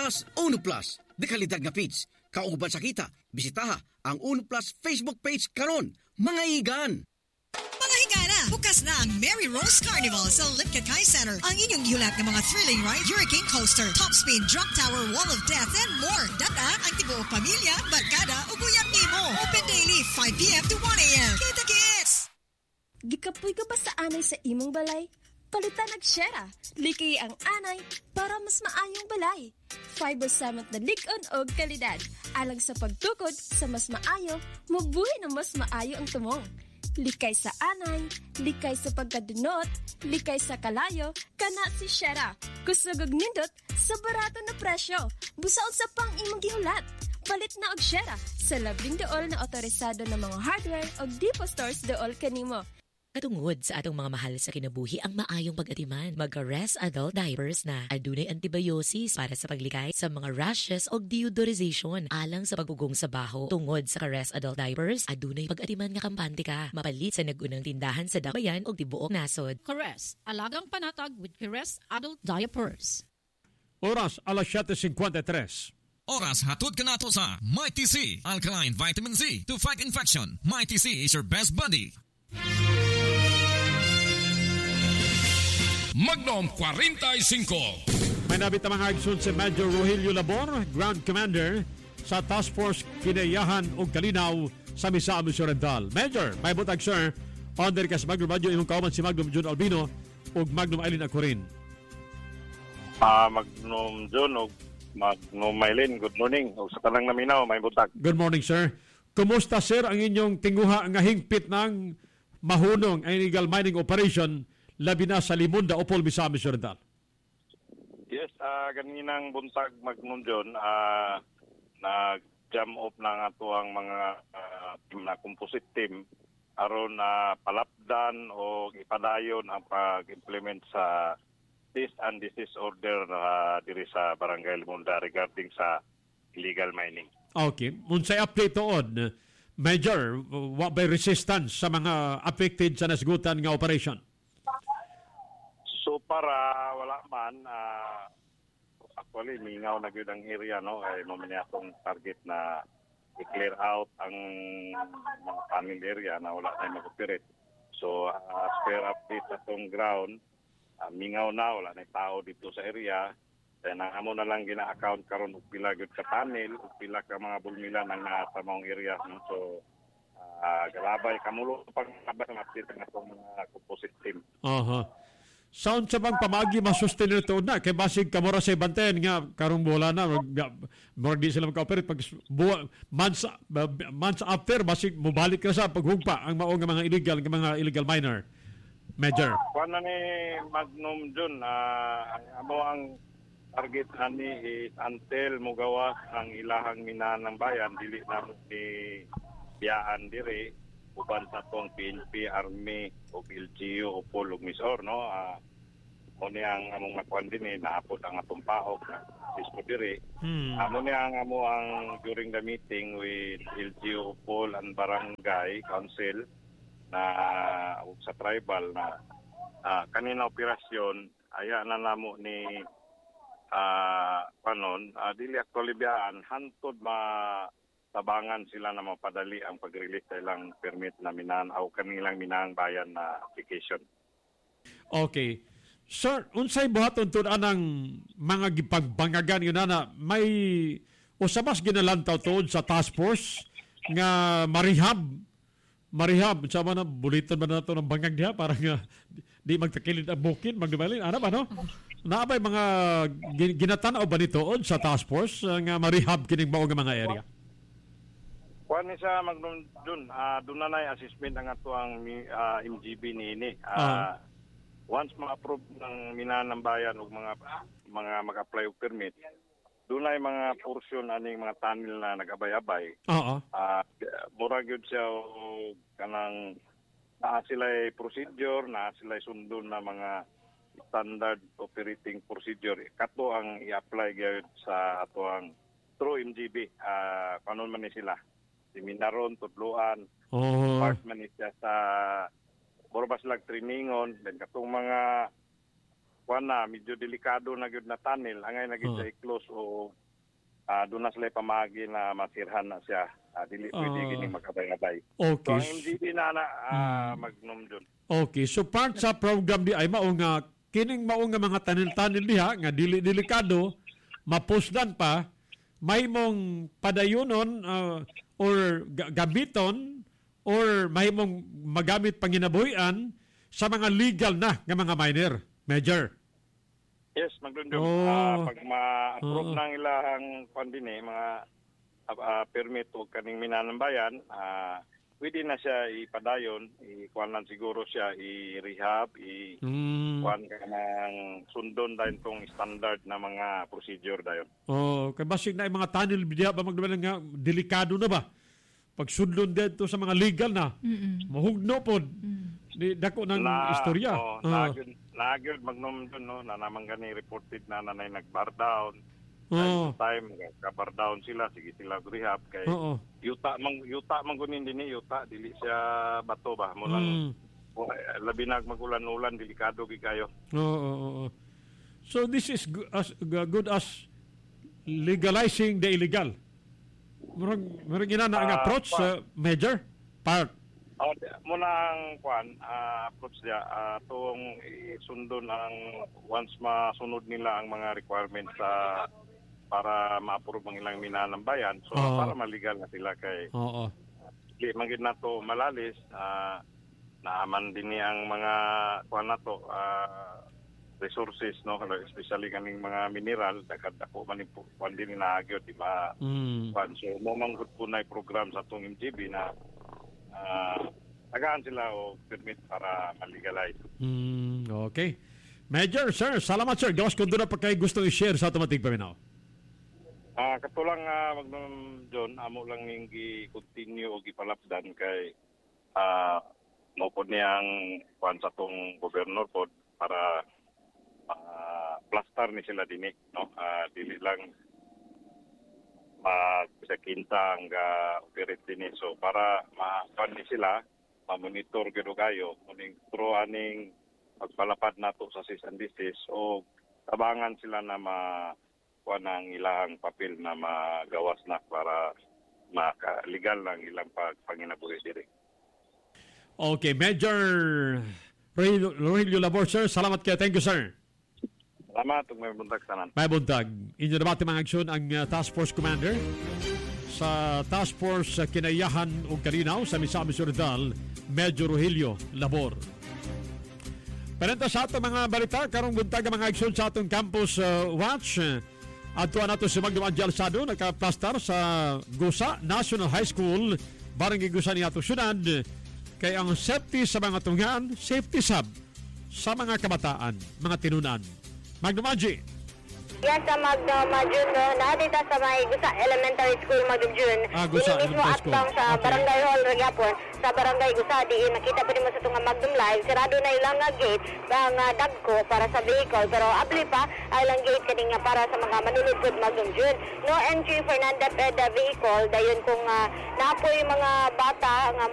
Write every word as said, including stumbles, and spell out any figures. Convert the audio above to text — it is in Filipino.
Plus, Uno Plus. Di kalidad nga page. Kauban sa kita, bisitaha ang Uno Plus Facebook page karon. Mga igan! Mga higala, bukas na ang Mary Rose Carnival sa Lipkakay Center. Ang inyong gihulat ng mga thrilling ride, Hurricane Coaster, Top Speed, Drop Tower, Wall of Death, and more. Data ang tibuok pamilya, barkada, o buyang nimo. Open daily, five p.m. to one a.m. Kita kits! Gikapoy ka ba sa anay sa imong balay? Palitan nagsyera. Liki ang anay para mas maayong balay. Fiber Summit na likon o kalidad. Alang sa pagtukod sa mas maayo, mabuhay na mas maayo ang tumong. Likay sa anay, likay sa pagkadunot, likay sa kalayo, kana si Shera. Kusugog nindot sa barato na presyo. Busaon sa pang imong gihulat. Palit na og Shera sa labing dool na otorisado ng mga hardware o depot stores dool kanimo. Katungod sa atong mga mahal sa kinabuhi ang maayong pag-atiman. Mag-Rest Adult Diapers na. Adunay antibiosis para sa paglikay sa mga rashes o deodorization alang sa pagugong sa baho. Tungod sa Rest Adult Diapers, adunay pag-atiman nga kampante ka. Mapalit sa nagunang tindahan sa damayan o tibuok nasod. Caress, alagang panatag with Caress Adult Diapers. Oras alas siyete fifty-three. Oras hatod ka nato sa Mighty C, Alkaline Vitamin C to fight infection. Mighty C is your best buddy. Magnum forty-five. May nabit ang mga agsun si Major Rogelio Labor, Ground Commander sa Task Force Kinayahan o Kalinaw sa Misamis Oriental. Major, may butag sir, under ka sa Magnum Radio, imong kauman si Magnum June Albino o Magnum Aileen Acurin. Uh, Magnum June o Magnum Aileen, good morning. O sa tanang naminaw, may butag. Good morning, sir. Kumusta, sir, ang inyong tinguha nga hingpit ng mahunong illegal mining operation labi na sa Limunda, Opol, Misamis Oriental? Yes, uh, ganinang buntag Magnum John, uh, nag-jam off na nga ito ang mga uh, team na composite team aron na uh, palapdan o ipadayon ang pag-implement sa cease and desist order uh, diri sa Barangay Limunda regarding sa illegal mining. Okay. Unsay update on, Major, what by resistance sa mga affected sa nasgutan nga operation? So para wala man, uh, actually mingaw na gyud ang area, no, ay mamaya atong target na i-clear out ang mga panel area na wala na mag-operate. So uh, as per update atong ground, uh, mingaw na, wala na tao dito sa area. Then ang amo na lang gina-account karon og pila gyud ka panel, og pila ka mga bulmilan ang nasa maong area, no? So uh, galabay kamulo pang kabas ang update ng atong mga composite team. Aha. Uh-huh. Sound sa bang pamagi masustain ito na kay basig kamura sa bantayan nga karong bola na murag di sila magka-operate pag buwa, months, months after basig mubalik na sa paghugpa ang mao nga mga illegal nga mga illegal miner. Major. Kuan na ni Magnum John, uh, ang amo ang target ani is until mugawas ang ilahang minahan ng bayan dili na ni biyaan diri uban sa tong P N P, Army o L G U o Pol ug Misor, no. Ah uh, mo ni ang among makuan din eh, naapod ang atong paok na sismo diri. Hmm. Amo ni ang amo ang during the meeting with L G U, Pol and Barangay Council na uh, sa tribal na uh, kanina operasyon aya na namo ni ah uh, panon uh, dili actually biyaan hantod ma tabangan sila na mapadali ang pag-release sa ilang permit na minahan o kanilang minahang bayan na application. Okay. Sir, unsay buhaton tud anang mga gipagbangagan yun na may usabas ginalantaw tuod sa task force nga marihab marihab sa man buliton man nato ng bangag diha para nga di magtakilid ang bukid magdubalin ana ba no? Naabay mga ginatanaw ba nitood sa task force uh, nga marihab kining mao nga mga area? Kuan ni sa Magnum Jun, uh, doon na na assessment ang ato ang uh, M G B ni ini. Uh, uh-huh. Once ma-approve ng minahan ng bayan o mga mga mag-apply og permit, doon na mga portion aning mga tunnel na nag-abay-abay. Oo. Uh, mura gyud siya kanang naa sila procedure, naa sila sundon na mga standard operating procedure. Kato ang i-apply gyud sa ato ang through M G B. Uh, kanon man ni sila. Seminaron, tudluan, oh. part man siya sa Borbas lag trainingon, then katong mga kuan na medyo delikado na gyud na tunnel angay na gyud Oh. siya i-close o uh, doon na sila pamagi na masirhan na siya. Uh, dili pwede Ah. gini magkabay-abay. Okay. So ang M G B na na uh, magnom dun. Okay, so part sa program di ay mao nga kining mao nga mga tanil-tanil diha nga dili delikado mapusdan pa may mong padayonon uh, or ga- gabiton or may mong magamit panginabuhian sa mga legal na nga mga minor, Major. Yes, magdundong. Oh. Ah, pag ma-approve Oo. ng ilahang pandini, mga uh, permit o kaning minanang bayan, ah, pwede na siya ipadayon, ikuanan siguro siya, i-rehab, Mm. i-kuan ka ng sundon dahil tong standard na mga procedure dayon. Oh, kay basig na yung mga tanil diha ba magdala nga delikado na ba? Pag sudlon dito sa mga legal na, mahugno pod. Di dako ng istorya. Oh, Ah. nagyod, nagyod magnom dun, no, na naman gani reported na nanay nag-bar down. Oo. Time, ka-bar down sila, sige sila rehab kay Oo. yuta mang yuta man kunin dinhi yuta dili siya bato ba mo lang Mm. oh, labi na magulan-ulan delikado gi kayo. Oo, oo, oo. So this is go- as g- good as legalizing the illegal. Murag murag ina na ang Ah, approach sa major part. Oh, mo nang kwan ah, approach dia uh, tong isundon ang once masunod nila ang mga requirements sa para ma-approve ang ilang minanang bayan so Oo. para maligal na sila kay Oo. di magid na to malalis ah, naaman din ni ang mga kwan na to ah, resources no especially kaning mga mineral dagad ako man po kwan din na agyod di ba Mm. kwan so mo manggod po na program sa tong M G B na ah, tagaan sila o permit para malegalize. Mm, okay. Major, sir, salamat sir. Gawas ko doon na pa kayo gusto i-share sa automatic paminaw. Ah, katulang uh, magnom John, amo lang ning gi-continue o gipalapdan kay ah mo pod niyang kuan sa tong gobernador pod para ah, plaster ni sila dinhi no. Ah, dili lang mag sa kinta ang operate dinhi so para ma-kuan ni sila ma-monitor gyud kayo kuning through aning pagpalapad nato sa cease and desist o tabangan sila na ma kuan ang ilang papel na magawas na para maka-legal lang ilang pagpanginabuhi diri. Okay, Major Rogelio Rogelio Labor, sir. Salamat kayo. Thank you, sir. Salamat ug may buntag tanan. May buntag. Inyo na ba mga aksyon ang uh, Task Force Commander sa Task Force uh, Kinayahan o Kalinaw sa Misamis Oriental, Major Rogelio Labor. Parenta sa ato mga balita, karong buntag ang mga aksyon sa atong campus uh, watch. Ato nato si Magdum Angie Alsado, nakaplastar sa Gusa National High School, Barangay Gusa ni atong syudad. Kay ang safety sa mga tunghan, safety sub sa mga kabataan, mga tinunan. Magdum Angie. Yan sa Magdum June, no? Nakadita sa may Gusa Elementary School, Magdum June. Ah, Gusa Ini mismo Elementary at School. lang sa Okay. Barangay Hall, Magyapon. Sa Barangay Gusa, di makita pa rin mo sa tunga Magdum Live. Sarado na ilang nga gate, ang uh, dagko para sa vehicle. Pero abli pa, ay lang gate kaninga para sa mga manunod Magdum June. No entry for non-deped vehicle. Dayon kung uh, napoy mga bata, nga